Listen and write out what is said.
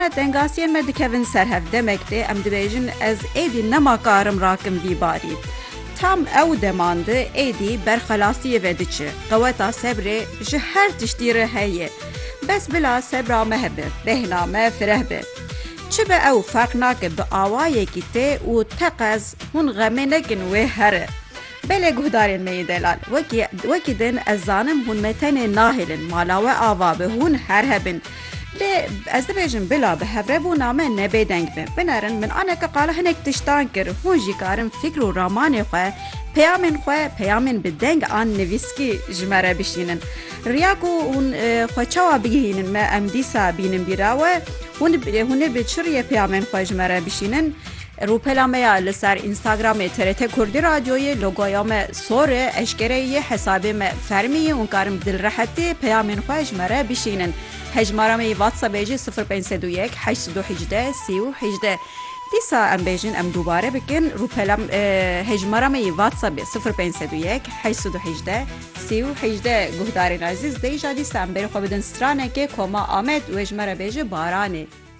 Dengasiyên me dikevin ser hev demek de em dibêjin ez êdî nemakarim rakim vî barî. Tam ew demandı êdî berxelasiyê ve diçi. Qeweta sebrê ji her tiştî re heye. Bes bila sebra me hebe, bêhna me fireh be. Çi be ew ferq nake bi awayekî tê û teqez hûn xemê nekin wê here. Belê guhdarên me yê delal. Wekî din ez zanim hûn me tenê nahêlin, mala we ava bi hûn her hebin. Lê ez dibêjim bila bi hevrebûna me nebêdeng be. Binerin min aneke qala hinek tiştan kir. Hûn jî karin fikr û ramanê xwe, peyamên xwe, peyamên bi deng an nivîskî ji me re bişînin. Riya ku hûn xwe çawa bigihînin me em dîsa bînin bîra we, hûn bi çi riyê peyamên xwe ji me re bişînin. Rûpela me ya li ser Instagramê TRT Kurdî Radyoyê logoya me sor eşkereyê hesabê me fermî û karim dilrehetî peyamên xwe ji me re bişînin. Hejmara me WhatsAppê jî 0501 818 3018. Dîsa em bêjin em dubare bikin rûpela hejmara me WhatsAppê 0501 818 3018 guhdarên azîz deyîja dîsa em berê xwe bidin stranekê Koma Amed û ji me re bêje Baranê.